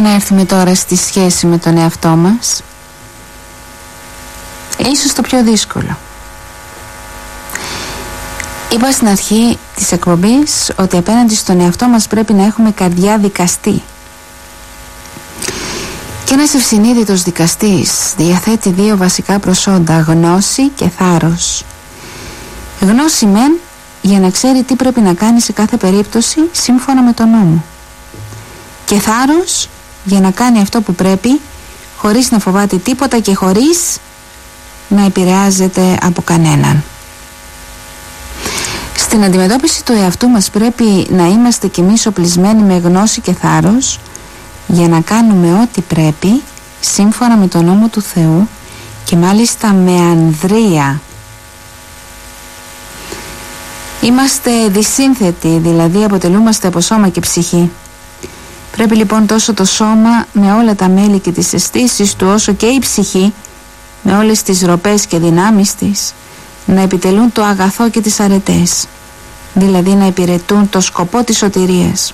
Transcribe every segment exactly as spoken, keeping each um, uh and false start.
να έρθουμε τώρα στη σχέση με τον εαυτό μας. Ίσως το πιο δύσκολο. Είπα στην αρχή της εκπομπής ότι απέναντι στον εαυτό μας πρέπει να έχουμε καρδιά δικαστή. Και ένας ευσυνείδητος δικαστής διαθέτει δύο βασικά προσόντα, γνώση και θάρρος. Γνώση μεν για να ξέρει τι πρέπει να κάνει σε κάθε περίπτωση σύμφωνα με τον νόμο. Και θάρρος για να κάνει αυτό που πρέπει χωρίς να φοβάται τίποτα και χωρίς να επηρεάζεται από κανέναν. Στην αντιμετώπιση του εαυτού μας πρέπει να είμαστε κι εμείς οπλισμένοι με γνώση και θάρρος για να κάνουμε ό,τι πρέπει σύμφωνα με τον νόμο του Θεού και μάλιστα με ανδρεία. Είμαστε δυσύνθετοι, δηλαδή αποτελούμαστε από σώμα και ψυχή. Πρέπει λοιπόν τόσο το σώμα με όλα τα μέλη και τις αισθήσεις του, όσο και η ψυχή με όλες τις ροπές και δυνάμεις της να επιτελούν το αγαθό και τις αρετές, δηλαδή να υπηρετούν το σκοπό της σωτηρίας.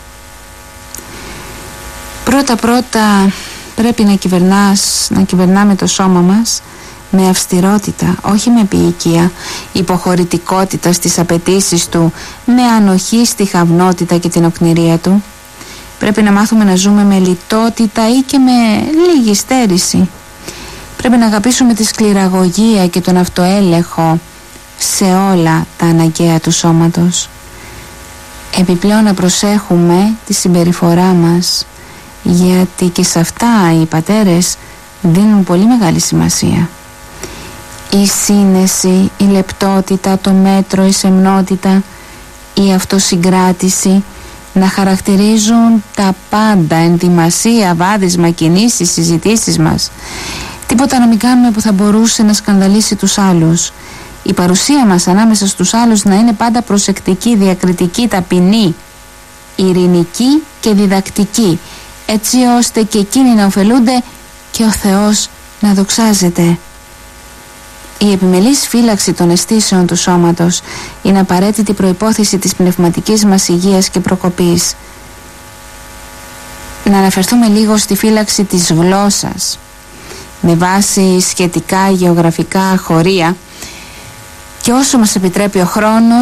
Πρώτα πρώτα πρέπει να κυβερνάς, να κυβερνάμε το σώμα μας με αυστηρότητα, όχι με ποιοικία, υποχωρητικότητα στις απαιτήσεις του, με ανοχή στη χαυνότητα και την οκνηρία του. Πρέπει να μάθουμε να ζούμε με λιτότητα ή και με λίγη στέρηση. Πρέπει να αγαπήσουμε τη σκληραγωγία και τον αυτοέλεγχο σε όλα τα αναγκαία του σώματος. Επιπλέον να προσέχουμε τη συμπεριφορά μας, γιατί και σε αυτά οι πατέρες δίνουν πολύ μεγάλη σημασία. Η σύνεση, η λεπτότητα, το μέτρο, η σεμνότητα, η αυτοσυγκράτηση να χαρακτηρίζουν τα πάντα, ενδυμασία, βάδισμα, κινήσεις, συζητήσεις μας. Τίποτα να μην κάνουμε που θα μπορούσε να σκανδαλίσει τους άλλους. Η παρουσία μας ανάμεσα στους άλλους να είναι πάντα προσεκτική, διακριτική, ταπεινή, ειρηνική και διδακτική, έτσι ώστε και εκείνοι να ωφελούνται και ο Θεός να δοξάζεται. Η επιμελής φύλαξη των αισθήσεων του σώματος είναι απαραίτητη προϋπόθεση της πνευματικής μας υγείας και προκοπής. Να αναφερθούμε λίγο στη φύλαξη της γλώσσας με βάση σχετικά γεωγραφικά χωρία και όσο μας επιτρέπει ο χρόνος